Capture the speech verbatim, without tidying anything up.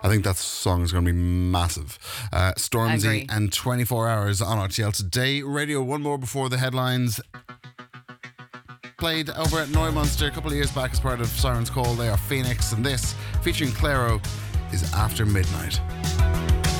I think that song is going to be massive. Uh, Stormzy Agree. and twenty-four hours on R T L Today Radio. One more before the headlines. Played over at Neumonster a couple of years back as part of Siren's Call. They are Phoenix, and this, featuring Clairo, is After Midnight.